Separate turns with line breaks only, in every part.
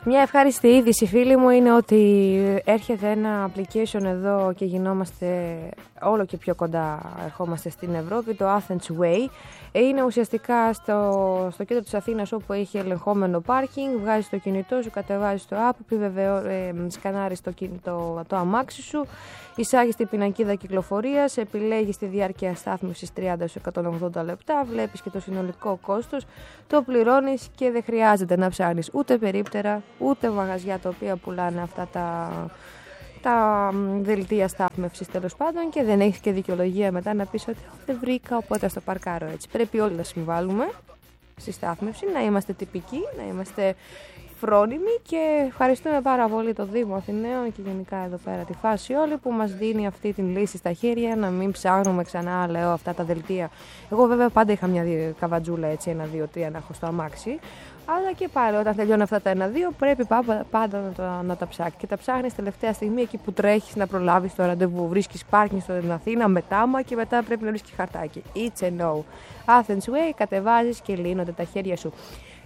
Μια ευχάριστη είδηση, φίλοι μου, είναι ότι έρχεται ένα application εδώ και γινόμαστε όλο και πιο κοντά, ερχόμαστε στην Ευρώπη, το Athens Way. Είναι ουσιαστικά στο κέντρο της Αθήνας, όπου έχει ελεγχόμενο πάρκινγκ. Βγάζεις το κινητό σου, κατεβάζεις το app, σκανάρεις το αμάξι σου, εισάγεις την πινακίδα κυκλοφορίας, επιλέγεις τη διάρκεια στάθμευσης 30-180 λεπτά, βλέπεις και το συνολικό κόστος, το πληρώνεις και δεν χρειάζεται να ψάχνεις ούτε περίπτερα, ούτε μαγαζιά τα οποία πουλάνε αυτά τα δελτία στάθμευσης, τέλος πάντων, και δεν έχεις και δικαιολογία μετά να πεις ότι δεν βρήκα, οπότε στο παρκάρω έτσι. Πρέπει όλοι να συμβάλλουμε στη στάθμευση, να είμαστε τυπικοί, να είμαστε φρόνιμοι, και ευχαριστούμε πάρα πολύ το Δήμο Αθηναίων και γενικά εδώ πέρα τη φάση όλη που μας δίνει αυτή την λύση στα χέρια, να μην ψάχνουμε ξανά, λέω, αυτά τα δελτία. Εγώ βέβαια πάντα είχα μια καβατζούλα έτσι, 1-2-3 να έχω στο αμάξι. Αλλά και πάλι, όταν τελειώνουν αυτά τα 1-2, πρέπει πάντα να τα ψάχνεις. Και τα ψάχνεις τελευταία στιγμή, εκεί που τρέχεις να προλάβεις το ραντεβού. Βρίσκεις πάρκινγκ στην Αθήνα με τάμα και μετά πρέπει να βρίσκεις χαρτάκι. It's a no. Athens Way, κατεβάζεις και λύνονται τα χέρια σου.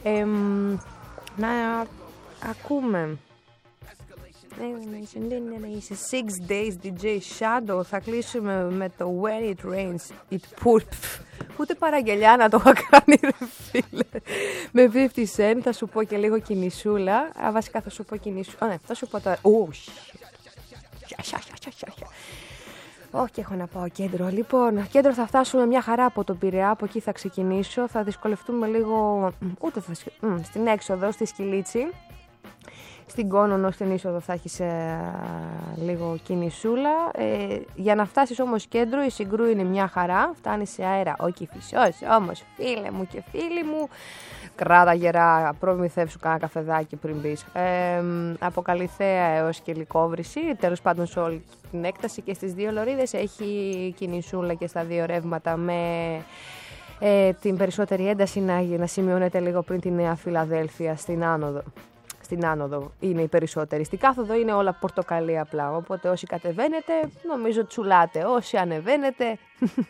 Να ακούμε. Είσαι 6 Days DJ Shadow. Θα κλείσουμε με το When It Rains It Pours. Ούτε παραγγελιά να το είχα κάνει, ρε φίλε. Με 50 Cent θα σου πω και λίγο κινησούλα. Βασικά θα σου πω κινησούλα. Ναι, θα σου πω τώρα. Όχι, έχω να πάω κέντρο. Λοιπόν, κέντρο θα φτάσουμε μια χαρά από τον Πειραιά. Από εκεί θα ξεκινήσω. Θα δυσκολευτούμε λίγο. Στην έξοδο, στη Σκυλίτσι. Στην Κόνονο, στην είσοδο θα έχεις λίγο κινησούλα. Για να φτάσεις όμως κέντρο, η Συγκρού είναι μια χαρά. Φτάνεις σε αέρα, ο Κηφισός. Όμως, φίλε μου και φίλοι μου, κράτα γερά, προμηθεύσου κάνα καφεδάκι πριν μπεις. Από Καλιθέα έως και Λυκόβρηση, τέλος πάντων σε όλη την έκταση και στις δύο λωρίδες έχει κινησούλα και στα δύο ρεύματα, με την περισσότερη ένταση να σημειώνεται λίγο πριν τη Νέα Φιλαδέλφια στην άνοδο. Στην άνοδο είναι οι περισσότεροι. Στην κάθοδο είναι όλα πορτοκαλί απλά. Οπότε όσοι κατεβαίνετε, νομίζω τσουλάτε. Όσοι ανεβαίνετε,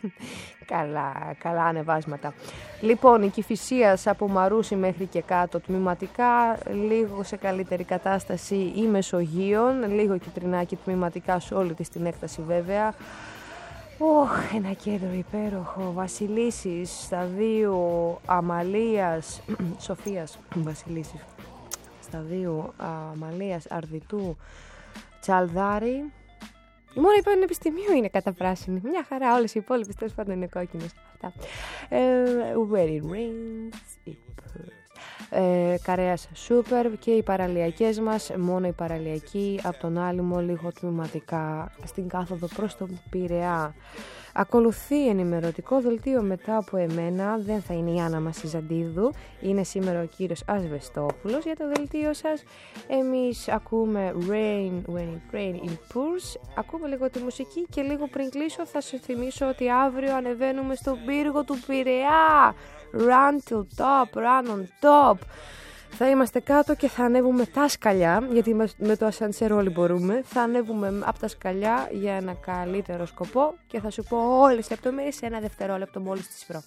καλά ανεβάσματα. Λοιπόν, η Κηφισίας από Μαρούσι μέχρι και κάτω τμηματικά, λίγο σε καλύτερη κατάσταση η Μεσογείων, λίγο κυτρινάκι τμηματικά σε όλη της την έκταση βέβαια. Ένα κέντρο υπέροχο. Βασιλίσσης, Σταδίου, Αμαλίας, Σοφίας, Βασιλίσσης, Σταδίου, Αμαλίας, Αρδιτού, Τσαλδάρη. Η μόνο η Πανεπιστημίου είναι καταπράσινη. Μια χαρά, όλες οι υπόλοιπες τέλος πάντων είναι κόκκινες. Where it rains, it pours. Καρέας Σούπερ, και οι παραλιακές μας, μόνο η παραλιακή, από τον Άλυμο λίγο τμηματικά στην κάθοδο προς τον Πειραιά. Ακολουθεί ενημερωτικό δελτίο μετά από εμένα. Δεν θα είναι η Άννα μας η Ζαντίδου. Είναι σήμερα ο κύριος Ασβεστόπουλος για το δελτίο σας. Εμείς ακούμε Rain, When It Rain It Pours. Ακούμε λίγο τη μουσική και λίγο πριν κλείσω θα σου θυμίσω ότι αύριο ανεβαίνουμε στον πύργο του Πειραιά. Run till top, run on top. Θα είμαστε κάτω και θα ανέβουμε τα σκαλιά, γιατί με το ασανσέρ όλοι μπορούμε. Θα ανέβουμε από τα σκαλιά για ένα καλύτερο σκοπό και θα σου πω όλες τις λεπτομέρειες σε ένα δευτερόλεπτο μόλις τις βρω.